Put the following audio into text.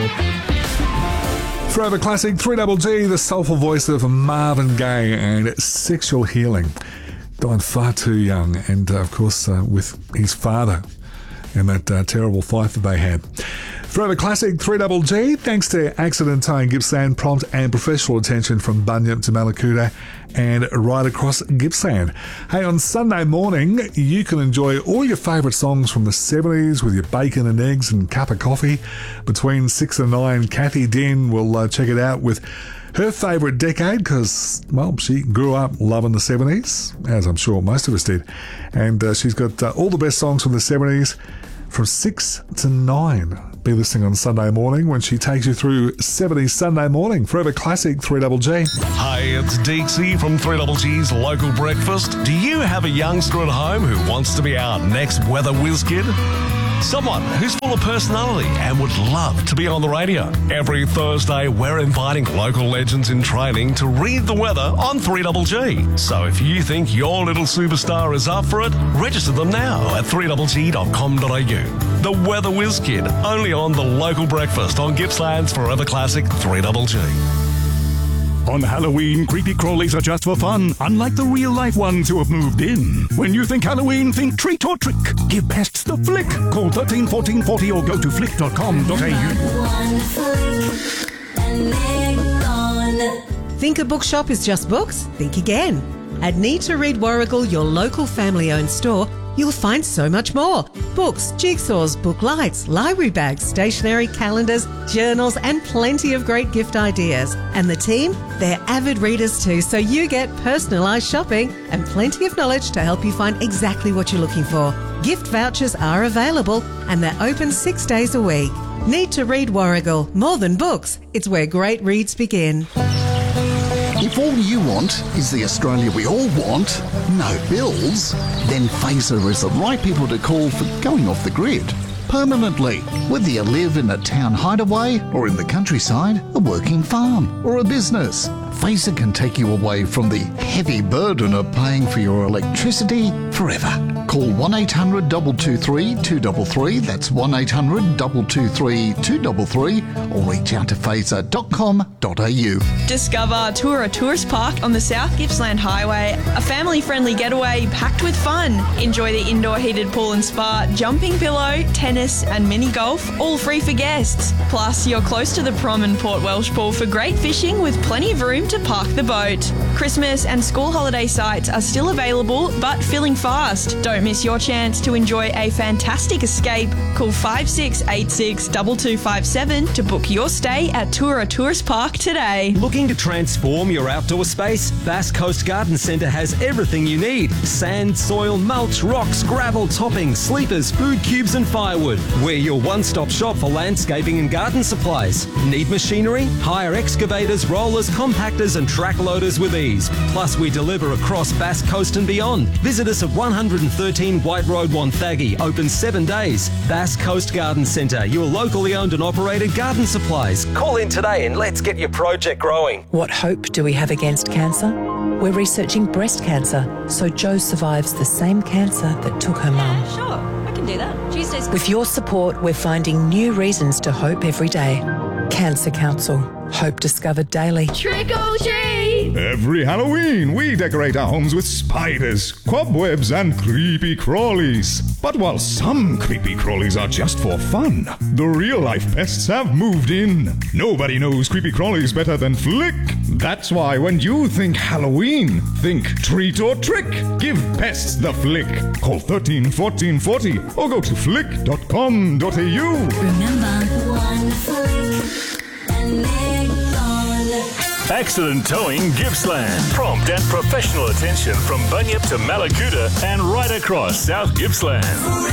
Forever Classic, 3GG, the soulful voice of Marvin Gaye and Sexual Healing. Died far too young, and of course with his father and that terrible fight that they had. Forever Classic, 3GG, thanks to Accident Towing Gippsland, prompt and professional attention from Bunyip to Mallacoota and right across Gippsland. Hey, on Sunday morning, you can enjoy all your favourite songs from the 70s with your bacon and eggs and cup of coffee. Between 6 and 9, Kathy Dean will check it out with her favourite decade because, well, she grew up loving the 70s, as I'm sure most of us did. And she's got all the best songs from the 70s from 6 to 9. Be listening on Sunday morning when she takes you through 70s Sunday morning. Forever Classic, 3GG. Hey, it's Deeksy from 3GG's Local Breakfast. Do you have a youngster at home who wants to be our next weather whiz kid? Someone who's full of personality and would love to be on the radio. Every Thursday, we're inviting local legends in training to read the weather on 3GG. So if you think your little superstar is up for it, register them now at 3GG.com.au. The Weather Whiz Kid, only on the Local Breakfast on Gippsland's Forever Classic 3GG. On Halloween, creepy crawlies are just for fun, unlike the real-life ones who have moved in. When you think Halloween, think treat or trick. Give pests the flick. Call 13 14 40 or go to flick.com.au. Think a bookshop is just books? Think again. At Need to Read Warrigal, your local family-owned store, you'll find so much more. Books, jigsaws, book lights, library bags, stationery, calendars, journals, and plenty of great gift ideas. And the team, they're avid readers too, so you get personalised shopping and plenty of knowledge to help you find exactly what you're looking for. Gift vouchers are available and they're open 6 days a week. Need to Read Warrigal. More than books, it's where great reads begin. If all you want is the Australia we all want, no bills, then Phaser is the right people to call for going off the grid permanently. Whether you live in a town hideaway or in the countryside, a working farm or a business, Phaser can take you away from the heavy burden of paying for your electricity forever. Call 1-800-223-233, that's 1-800-223-233, or reach out to phaser.com.au. Discover Toura Tourist Park on the South Gippsland Highway, a family-friendly getaway packed with fun. Enjoy the indoor heated pool and spa, jumping pillow, tennis and mini golf, all free for guests. Plus, you're close to the Prom and Port Welsh Pool for great fishing with plenty of room to park the boat. Christmas and school holiday sites are still available but filling fast. Don't miss your chance to enjoy a fantastic escape. Call 5686 2257 to book your stay at Toura Tourist Park today. Looking to transform your outdoor space? Bass Coast Garden Centre has everything you need. Sand, soil, mulch, rocks, gravel, toppings, sleepers, food cubes and firewood. We're your one-stop shop for landscaping and garden supplies. Need machinery? Hire excavators, rollers, compactors and track loaders with ease. Plus we deliver across Bass Coast and beyond. Visit us at 113 White Road, Wonthaggi, open 7 days. Bass Coast Garden Centre, your locally owned and operated garden supplies. Call in today and let's get your project growing. What hope do we have against cancer? We're researching breast cancer, so Jo survives the same cancer that took her mum. Sure, I can do that. Tuesdays. With your support, we're finding new reasons to hope every day. Cancer Council. Hope discovered daily. Trick or treat! Every Halloween, we decorate our homes with spiders, cobwebs, and creepy crawlies. But while some creepy crawlies are just for fun, the real-life pests have moved in. Nobody knows creepy crawlies better than Flick. That's why when you think Halloween, think treat or trick. Give pests the Flick. Call 13 14 40 or go to flick.com.au. Remember, one flick and they're gone. Accident Towing Gippsland. Prompt and professional attention from Bunyip to Mallacoota and right across South Gippsland.